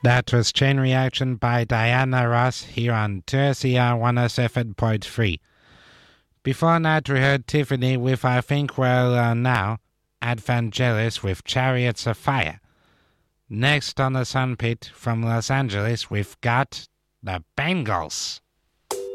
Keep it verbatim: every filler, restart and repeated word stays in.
That was Chain Reaction by Diana Ross here on two C R one oh seven point three. Before that, we heard Tiffany with I Think We'll uh, Now, Advangelis with Chariots of Fire. Next on the Sun Pit from Los Angeles, we've got the Bengals.